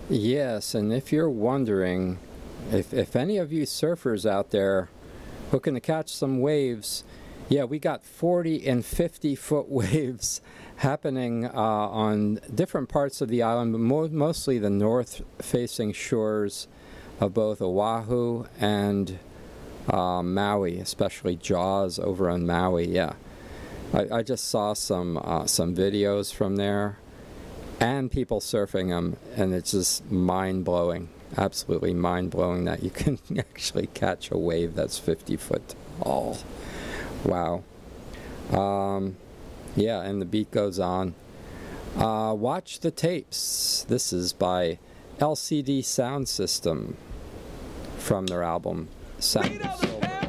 Yes, and if you're wondering, if any of you surfers out there looking to catch some waves, yeah, we got 40 and 50-foot waves happening on different parts of the island, but mostly the north-facing shores of both Oahu and Maui, especially Jaws over on Maui. Yeah, I just saw some videos from there and people surfing them, and it's just mind-blowing, absolutely mind-blowing that you can actually catch a wave that's 50 foot tall. Wow. Yeah, and the beat goes on. Watch the Tapes. This is by LCD Sound System from their album Sound.